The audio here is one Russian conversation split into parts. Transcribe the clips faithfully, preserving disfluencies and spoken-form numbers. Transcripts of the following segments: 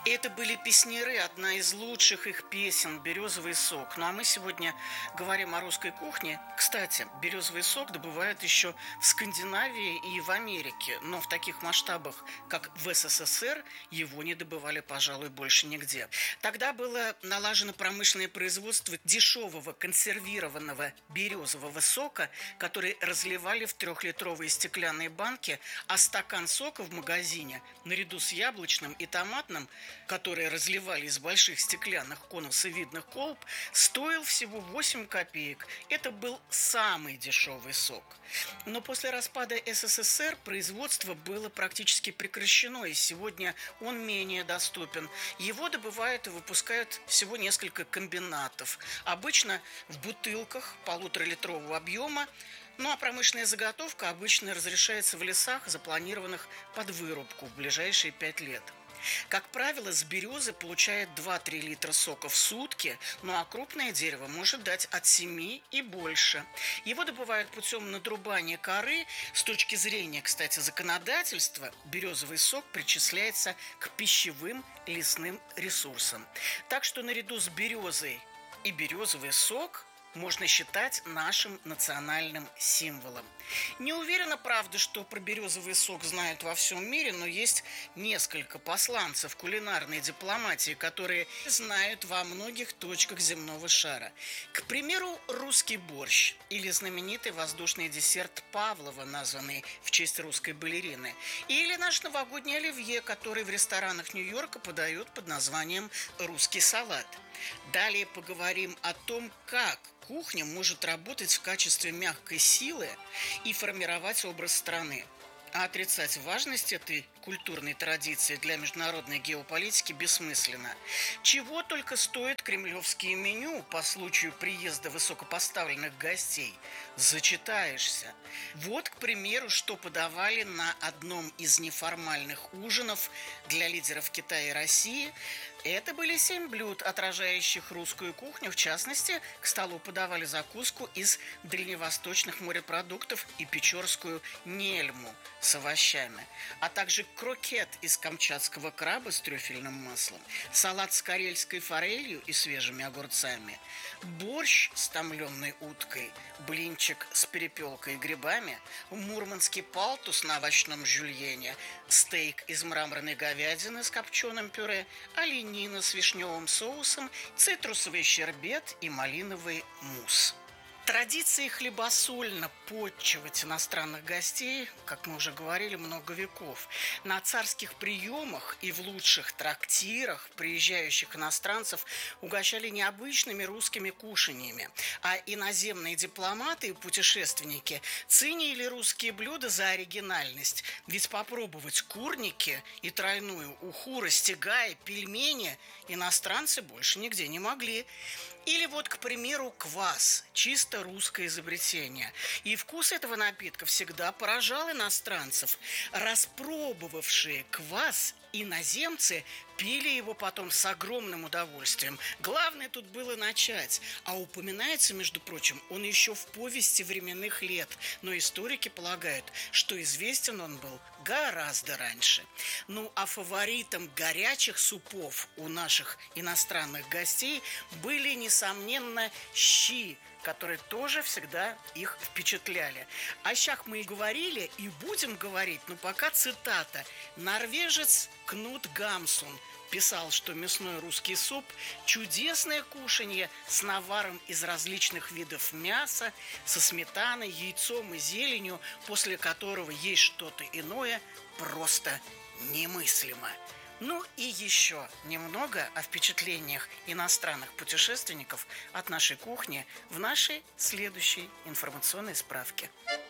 И это были песняры, одна из лучших их песен «Березовый сок». Ну а мы сегодня говорим о русской кухне. Кстати, березовый сок добывают еще в Скандинавии и в Америке, но в таких масштабах, как в СССР, его не добывали, пожалуй, больше нигде. Тогда было налажено промышленное производство дешевого консервированного березового сока, который разливали в трехлитровые стеклянные банки, а стакан сока в магазине наряду с яблочным и томатным, которые разливали из больших стеклянных конусовидных колб, стоил всего восемь копеек. Это был самый дешевый сок. Но после распада СССР производство было практически прекращено, и сегодня он менее доступен. Его добывают и выпускают всего несколько комбинатов. Обычно в бутылках полуторалитрового объема. Ну а промышленная заготовка обычно разрешается в лесах, запланированных под вырубку в ближайшие пять лет. Как правило, с березы получает два-три литра сока в сутки, ну а крупное дерево может дать от семи и больше. Его добывают путем надрубания коры. С точки зрения, кстати, законодательства, березовый сок причисляется к пищевым лесным ресурсам. Так что наряду с березой и березовый сок можно считать нашим национальным символом. Не уверена, правда, что про березовый сок знают во всем мире, но есть несколько посланцев кулинарной дипломатии, которые знают во многих точках земного шара. К примеру, русский борщ или знаменитый воздушный десерт Павлова, названный в честь русской балерины, или наш новогодний оливье, который в ресторанах Нью-Йорка подают под названием «русский салат». Далее поговорим о том, как кухня может работать в качестве мягкой силы и формировать образ страны. А отрицать важность этой культурной традиции для международной геополитики бессмысленно. Чего только стоит кремлевские меню по случаю приезда высокопоставленных гостей. Зачитаешься. Вот, к примеру, что подавали на одном из неформальных ужинов для лидеров Китая и России. Это были семь блюд, отражающих русскую кухню. В частности, к столу подавали закуску из дальневосточных морепродуктов и печорскую нельму с овощами, а также крокет из камчатского краба с трюфельным маслом, салат с карельской форелью и свежими огурцами, борщ с томленой уткой, блинчик с перепелкой и грибами, мурманский палтус на овощном жюльене, стейк из мраморной говядины с копченым пюре, оленина с вишневым соусом, цитрусовый щербет и малиновый мусс. Традиции хлебосольно почивать иностранных гостей, как мы уже говорили, много веков. На царских приемах и в лучших трактирах приезжающих иностранцев угощали необычными русскими кушаньями, а иноземные дипломаты и путешественники ценили русские блюда за оригинальность. Ведь попробовать курники и тройную уху, растягая, пельмени иностранцы больше нигде не могли. Или вот, к примеру, квас – чисто русское изобретение. И вкус этого напитка всегда поражал иностранцев. Распробовавшие квас, иноземцы пили его потом с огромным удовольствием. Главное тут было начать. А упоминается, между прочим, он еще в повести временных лет. Но историки полагают, что известен он был гораздо раньше. Ну, а фаворитом горячих супов у наших иностранных гостей были, несомненно, щи, которые тоже всегда их впечатляли. О щах мы и говорили, и будем говорить, но пока цитата. Норвежец Кнут Гамсун писал, что мясной русский суп – чудесное кушанье с наваром из различных видов мяса, со сметаной, яйцом и зеленью, после которого есть что-то иное просто немыслимо. Ну и еще немного о впечатлениях иностранных путешественников от нашей кухни в нашей следующей информационной справке.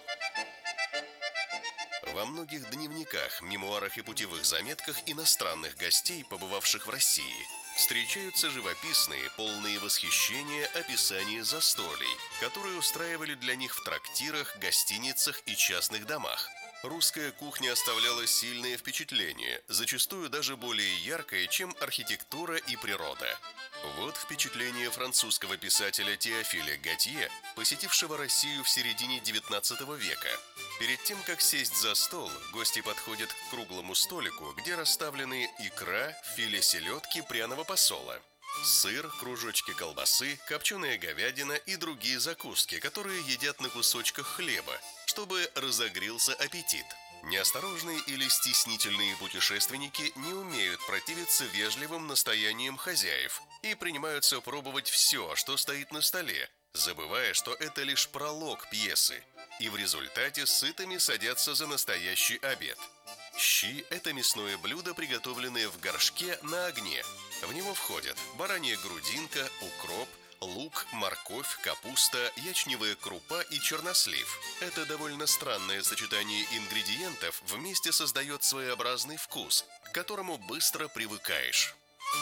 Во многих дневниках, мемуарах и путевых заметках иностранных гостей, побывавших в России, встречаются живописные, полные восхищения описания застолий, которые устраивали для них в трактирах, гостиницах и частных домах. Русская кухня оставляла сильное впечатление, зачастую даже более яркое, чем архитектура и природа. Вот впечатление французского писателя Теофиля Готье, посетившего Россию в середине девятнадцатого века. Перед тем, как сесть за стол, гости подходят к круглому столику, где расставлены икра, филе селедки, пряного посола, сыр, кружочки колбасы, копченая говядина и другие закуски, которые едят на кусочках хлеба, чтобы разогрелся аппетит. Неосторожные или стеснительные путешественники не умеют противиться вежливым настояниям хозяев и принимаются пробовать все, что стоит на столе, забывая, что это лишь пролог пьесы, и в результате сытыми садятся за настоящий обед. Щи – это мясное блюдо, приготовленное в горшке на огне. В него входят баранья грудинка, укроп, лук, морковь, капуста, ячневая крупа и чернослив. Это довольно странное сочетание ингредиентов вместе создает своеобразный вкус, к которому быстро привыкаешь.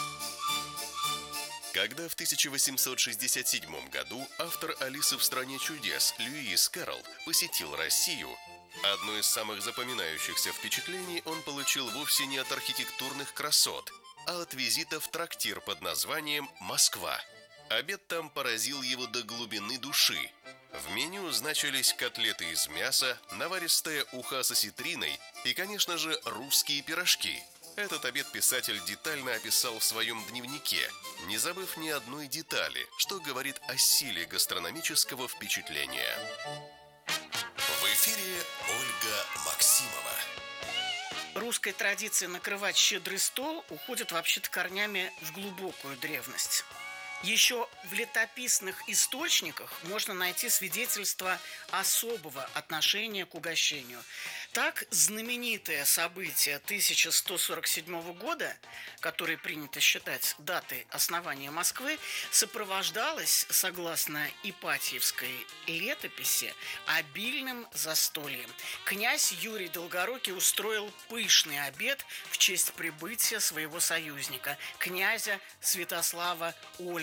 Когда в тысяча восемьсот шестьдесят седьмом году автор «Алисы в стране чудес» Льюис Кэрролл посетил Россию, одно из самых запоминающихся впечатлений он получил вовсе не от архитектурных красот, а от визита в трактир под названием «Москва». Обед там поразил его до глубины души. В меню значились котлеты из мяса, наваристая уха с осетриной и, конечно же, русские пирожки. Этот обед писатель детально описал в своем дневнике, не забыв ни одной детали, что говорит о силе гастрономического впечатления. В эфире Ольга Максимова. Русская традиция накрывать щедрый стол уходит вообще-то корнями в глубокую древность. Еще в летописных источниках можно найти свидетельство особого отношения к угощению. Так, знаменитое событие тысяча сто сорок седьмого года, которое принято считать датой основания Москвы, сопровождалось, согласно Ипатьевской летописи, обильным застольем. Князь Юрий Долгорукий устроил пышный обед в честь прибытия своего союзника, князя Святослава Ольги.